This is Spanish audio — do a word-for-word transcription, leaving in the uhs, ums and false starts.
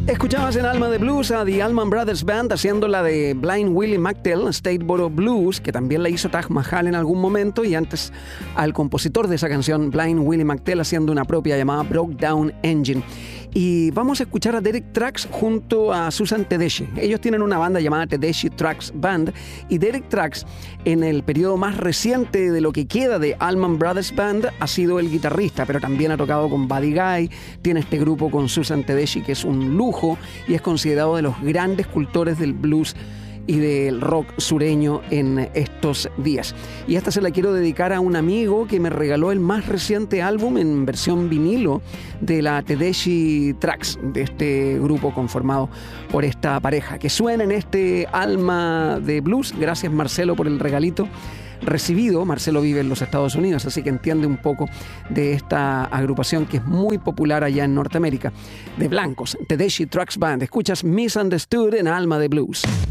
Escuchabas en Alma de Blues a The Allman Brothers Band haciendo la de Blind Willie McTell, Stateboro Blues, que también la hizo Taj Mahal en algún momento, y antes al compositor de esa canción, Blind Willie McTell, haciendo una propia llamada Broke Down Engine. Y vamos a escuchar a Derek Trucks junto a Susan Tedeschi. Ellos tienen una banda llamada Tedeschi Trucks Band, y Derek Trucks, en el periodo más reciente de lo que queda de Allman Brothers Band, ha sido el guitarrista, pero también ha tocado con Buddy Guy, tiene este grupo con Susan Tedeschi que es un lujo y es considerado de los grandes cultores del blues y del rock sureño en estos días. Y esta se la quiero dedicar a un amigo que me regaló el más reciente álbum en versión vinilo de la Tedeschi Trucks, de este grupo conformado por esta pareja. Que suena en este Alma de Blues. Gracias, Marcelo, por el regalito recibido. Marcelo vive en los Estados Unidos, así que entiende un poco de esta agrupación que es muy popular allá en Norteamérica, de blancos, Tedeschi Trucks Band. Escuchas Misunderstood en Alma de Blues.